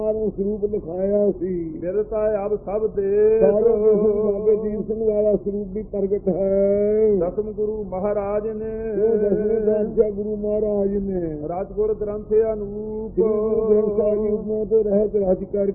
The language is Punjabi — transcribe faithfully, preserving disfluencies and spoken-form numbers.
ਸਰੂਪ ਲਿਖਾਇਆ ਸੀ। ਬਿਰਤਾ ਅਬ ਸਭ ਦੇ ਸਾਰੇ ਬਾਬੇ ਦੀਪ ਸਿੰਘ ਵਾਲਾ ਸਰੂਪ ਵੀ ਪ੍ਰਗਟ ਹੈ। ਦਸਮ ਗੁਰੂ ਮਹਾਰਾਜ ਨੇ ਉਹ ਦਸਵੇਂ ਪਾਤਸ਼ਾਹ ਗੁਰੂ ਮਹਾਰਾਜ ਨੇ ਰਾਜਗੁਰ ਗ੍ਰੰਥ ਅਨੂਪ ਗੁਰੂ ਗ੍ਰੰਥ ਸਾਹਿਬ ਤੋਂ ਰਹਿਤ ਰਚ ਕਰ